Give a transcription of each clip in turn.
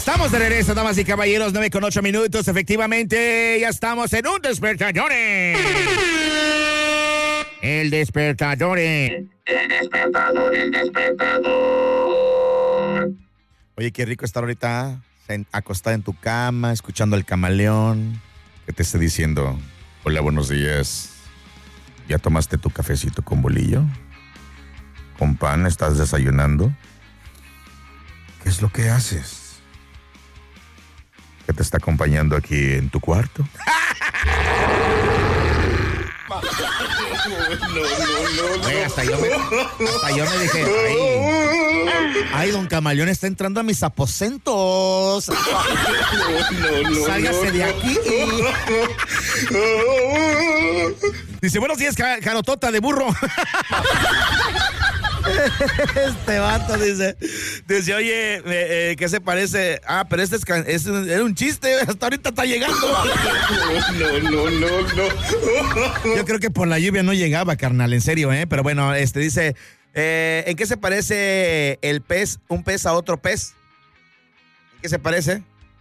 Estamos de regreso, damas y caballeros, 9:08. Efectivamente, ya estamos en un despertador. El despertador. El despertador. Oye, qué rico estar ahorita acostada en tu cama, escuchando al camaleón que te esté diciendo: hola, buenos días. ¿Ya tomaste tu cafecito con bolillo? ¿Con pan? ¿Estás desayunando? ¿Qué es lo que haces? ¿Qué te está acompañando aquí en tu cuarto? No. Hasta yo me dije, ay, don Camaleón está entrando a mis aposentos. No. Sálgase de aquí. Dice, buenos días, carotota de burro. Este vato dice, oye, ¿qué se parece? Ah, pero era un chiste, hasta ahorita está llegando. No. Yo creo que por la lluvia no llegaba, carnal, en serio, pero bueno, dice, ¿en qué se parece un pez a otro pez? ¿En qué se parece?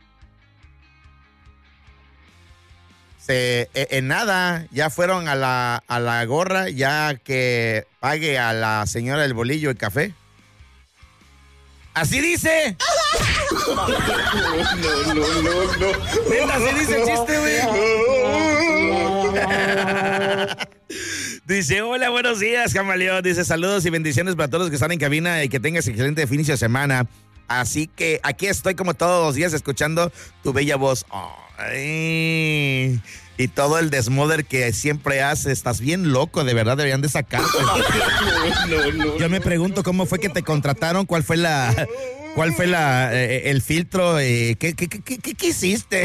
En nada, ya fueron a la gorra, ya que pague a la señora el bolillo el café. ¿Así dice? No. Neta, así dice el chiste, güey. Dice, hola, buenos días, camaleón. Dice, saludos y bendiciones para todos los que están en cabina y que tengas excelente fin de semana. Así que aquí estoy como todos los días escuchando tu bella voz. Ay, y todo el desmoder que siempre haces. Estás bien loco, de verdad deberían de sacarte. No. Yo me pregunto cómo fue que te contrataron, cuál fue el filtro, ¿qué hiciste?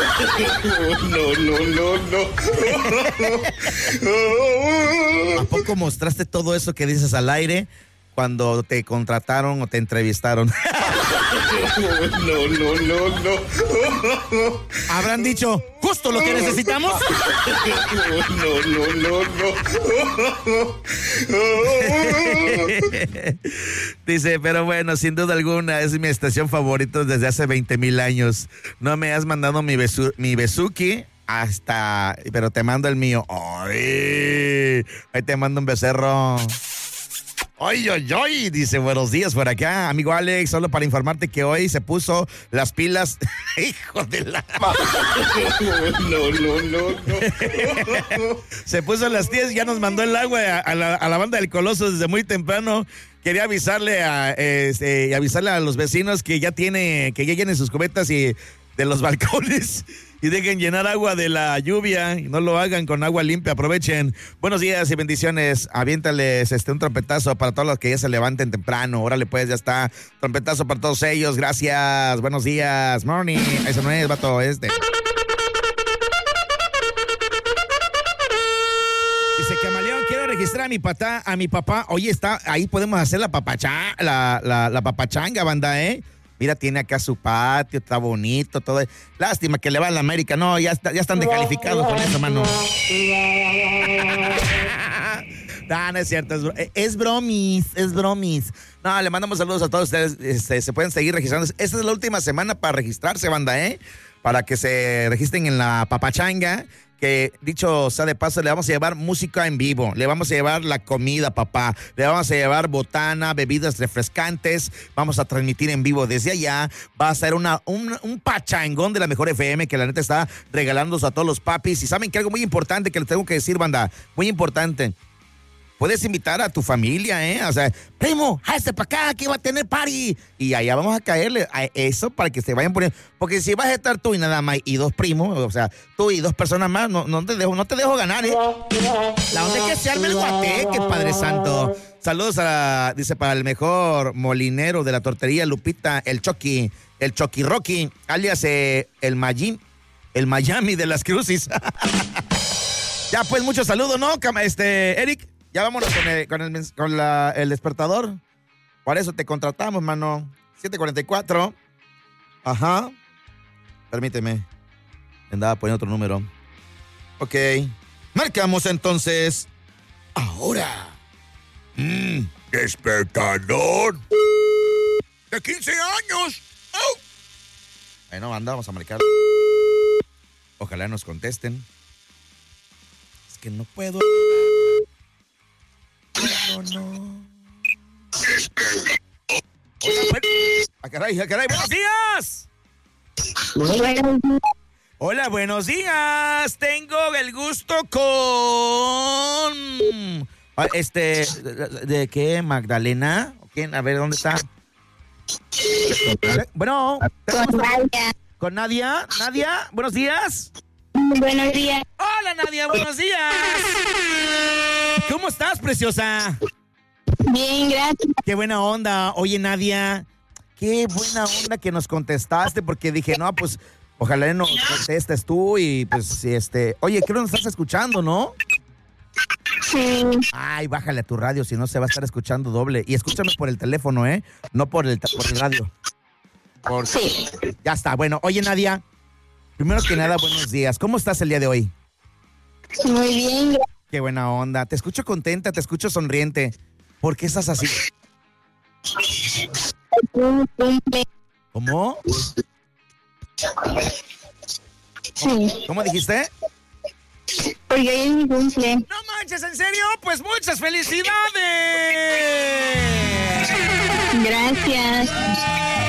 No. ¿A poco mostraste todo eso que dices al aire cuando te contrataron o te entrevistaron? No. ¿Habrán dicho justo lo que necesitamos? No. Dice, pero bueno, sin duda alguna es mi estación favorita desde hace 20,000 años. No me has mandado mi besuki pero te mando el mío. Ay, ahí te mando un becerro. Ay, dice, buenos días por acá, amigo Alex, solo para informarte que hoy se puso las pilas. Hijo de la... No. Se puso las 10, ya nos mandó el agua a la banda del Coloso desde muy temprano. Quería avisarle a los vecinos que ya llenen sus cubetas y de los balcones y dejen llenar agua de la lluvia y no lo hagan con agua limpia, aprovechen. Buenos días y bendiciones, aviéntales un trompetazo para todos los que ya se levanten temprano. Órale pues, ya está, trompetazo para todos ellos, gracias, buenos días, morning. Eso no es, vato, Dice, camaleón, quiero registrar a mi papá. Oye, está, ahí podemos hacer la papachanga, banda, Mira, tiene acá su patio, está bonito, todo. Lástima que le va a la América. No, ya están descalificados con eso, hermano. No es cierto. Es bromis. No, le mandamos saludos a todos ustedes. Se pueden seguir registrando. Esta es la última semana para registrarse, banda, para que se registren en la papachanga. Que dicho sea de paso, le vamos a llevar música en vivo, le vamos a llevar la comida, papá, le vamos a llevar botana, bebidas refrescantes, vamos a transmitir en vivo desde allá, va a ser un pachangón de la mejor FM que la neta está regalándose a todos los papis. Y saben que algo muy importante que les tengo que decir, banda, muy importante. Puedes invitar a tu familia, O sea, primo, hazte para acá, que va a tener party. Y allá vamos a caerle a eso para que se vayan poniendo. Porque si vas a estar tú y nada más y dos primos, o sea, tú y dos personas más, no te dejo ganar, La onda es que se arme el guateque, Padre Santo. Saludos dice, para el mejor molinero de la tortería, Lupita, el Chucky Rocky, alias el Miami de las Crucis. Ya, pues, muchos saludos, ¿no, Eric? Ya vámonos con el despertador. Por eso te contratamos, mano. 7:44. Ajá. Permíteme. Andaba poniendo otro número. Ok. Marcamos entonces. Ahora. Despertador. De 15 años. Oh. Bueno, banda, vamos a marcar. Ojalá nos contesten. Es que no puedo. No. Caray, buenos días. Hola, buenos días. Tengo el gusto con... ¿de qué? ¿Magdalena? ¿Quién? A ver, ¿dónde está? Bueno. Con Nadia. ¿Con Nadia? ¿Nadia? Buenos días. Buenos días. Hola, Nadia, buenos días. ¿Cómo estás, preciosa? Bien, gracias. Qué buena onda. Oye, Nadia, qué buena onda que nos contestaste, porque dije, no, pues, ojalá nos contestes tú y pues, oye, creo que nos estás escuchando, ¿no? Sí. Ay, bájale a tu radio, si no se va a estar escuchando doble. Y escúchame por el teléfono, ¿eh? No por el radio. Sí. Ya está. Bueno, oye, Nadia, primero que nada, buenos días. ¿Cómo estás el día de hoy? Muy bien, Qué buena onda. Te escucho contenta, te escucho sonriente. ¿Por qué estás así? gracias. ¿Cómo? Sí. ¿Cómo dijiste? Porque hoy es mi cumple. No manches, ¿en serio? Pues muchas felicidades. Gracias.